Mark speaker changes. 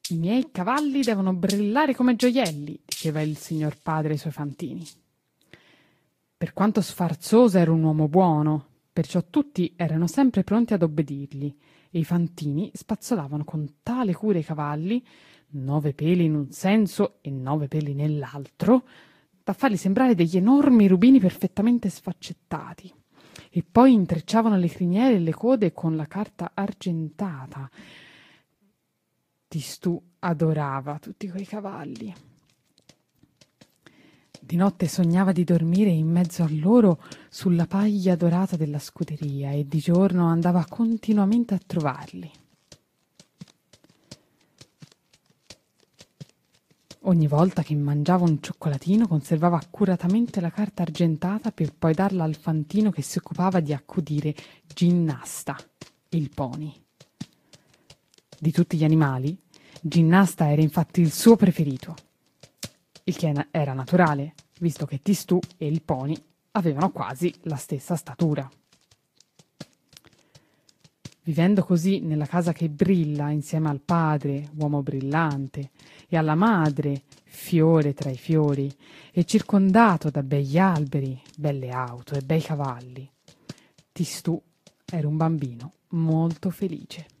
Speaker 1: I miei cavalli devono brillare come gioielli, diceva il signor padre ai suoi fantini. Per quanto sfarzoso era un uomo buono, perciò tutti erano sempre pronti ad obbedirgli, e i fantini spazzolavano con tale cura i cavalli, 9 peli in un senso e 9 peli nell'altro, da farli sembrare degli enormi rubini perfettamente sfaccettati. E poi intrecciavano le criniere e le code con la carta argentata. Tistù adorava tutti quei cavalli. Di notte sognava di dormire in mezzo a loro sulla paglia dorata della scuderia e di giorno andava continuamente a trovarli. Ogni volta che mangiava un cioccolatino conservava accuratamente la carta argentata per poi darla al fantino che si occupava di accudire Ginnasta, il pony. Di tutti gli animali, Ginnasta era infatti il suo preferito, il che era naturale, visto che Tistù e il pony avevano quasi la stessa statura. Vivendo così nella casa che brilla insieme al padre, uomo brillante, e alla madre, fiore tra i fiori, e circondato da begli alberi, belle auto e bei cavalli, Tistù era un bambino molto felice.